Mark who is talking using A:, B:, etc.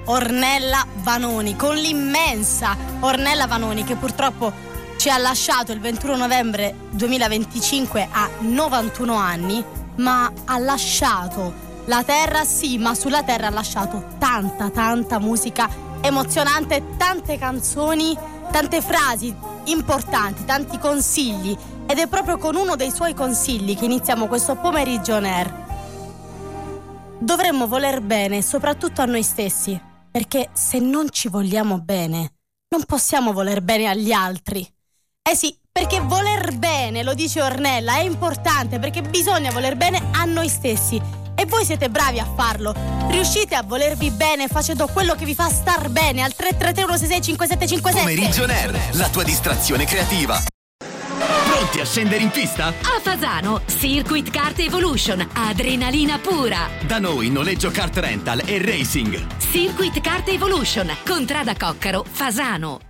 A: Ornella Vanoni, con l'immensa Ornella Vanoni, che purtroppo ci ha lasciato il 21 novembre 2025 a 91 anni, ma ha lasciato la terra, sì, ma sulla terra ha lasciato tanta musica emozionante, tante canzoni, tante frasi importanti, tanti consigli, ed è proprio con uno dei suoi consigli che iniziamo questo pomeriggio on air. Dovremmo voler bene soprattutto a noi stessi, perché se non ci vogliamo bene non possiamo voler bene agli altri. Eh sì, perché voler bene, lo dice Ornella, è importante, perché bisogna voler bene a noi stessi. E voi siete bravi a farlo. Riuscite a volervi bene facendo quello che vi fa star bene al 333-166-5757.
B: Pomeriggio on air, la tua distrazione creativa. Pronti a scendere in pista?
C: A Fasano, Circuit Kart Evolution, adrenalina pura.
B: Da noi noleggio kart rental e racing.
C: Circuit Kart Evolution, Contrada Coccaro, Fasano.